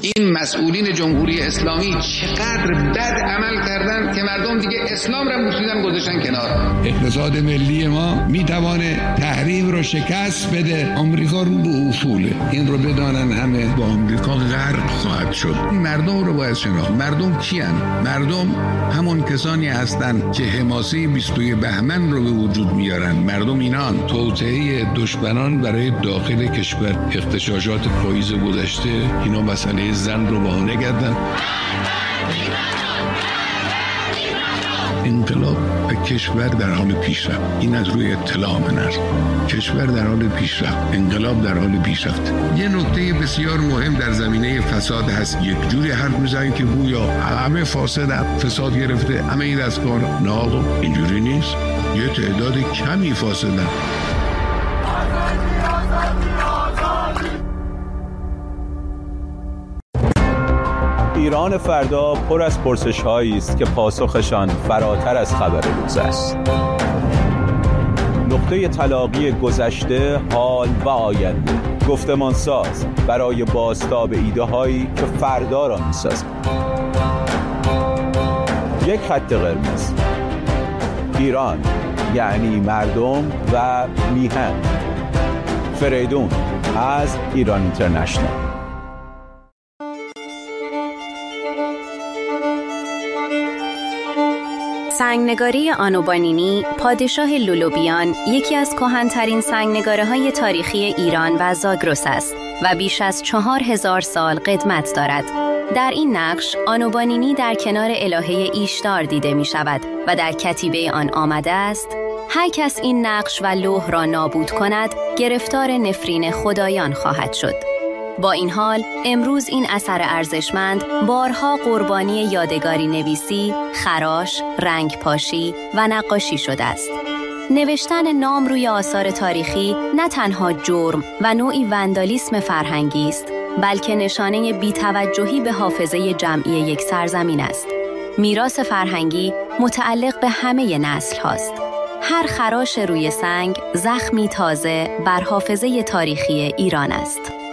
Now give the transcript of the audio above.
این مسئولین جمهوری اسلامی چقدر بد عمل کردن که مردم دیگه اسلام را بوسیدن گذاشتن کنار. اقتصاد ملی ما میتوانه تحریم رو شکست بده. آمریکا رو به اصوله، این رو بدانن همه، با آمریکا غرق خواهد شد. مردم رو باید شناخت. مردم کیان؟ مردم همون کسانی هستند که حماسه 22 بهمن رو به وجود میارن. مردم اینان. توطئه دشمنان برای داخل کشور، اغتشاشات پاییز گذشته، اینا مسئله زن رو بهانه کردن. انقلاب و کشور در حال پیشرفت. این از روی اطلاع من است. کشور در حال پیشرفت، انقلاب در حال پیشرفت. یه نکته بسیار مهم در زمینه فساد هست. یک جوری حرف میزنن که گویا همه فاسدن، فساد گرفته، همه این دستکار. نه آقا، اینجوری نیست. یه تعداد کمی فاسدن. ایران فردا پر از پرسش‌هایی است که پاسخشان فراتر از خبر روز است. نقطه تلاقی گذشته، حال و آینده، گفتمانساز برای بازتاب ایده‌هایی که فردا را می‌سازند. یک خط قرمز. ایران یعنی مردم و میهن. فریدون از ایران اینترنشنال. سنگنگاری آنوبانینی، پادشاه لولوبیان، یکی از کهن‌ترین سنگنگاره‌های تاریخی ایران و زاگرس است و بیش از 4000 سال قدمت دارد. در این نقش آنوبانینی در کنار الهه ایشتار دیده می شود و در کتیبه آن آمده است: هر کس این نقش و لوح را نابود کند، گرفتار نفرین خدایان خواهد شد. با این حال، امروز این اثر ارزشمند بارها قربانی یادگاری نویسی، خراش، رنگ پاشی و نقاشی شده است. نوشتن نام روی آثار تاریخی نه تنها جرم و نوعی وندالیسم فرهنگی است، بلکه نشانه بی‌توجهی به حافظه جمعی یک سرزمین است. میراث فرهنگی متعلق به همه نسل هاست. هر خراش روی سنگ زخمی تازه بر حافظه تاریخی ایران است.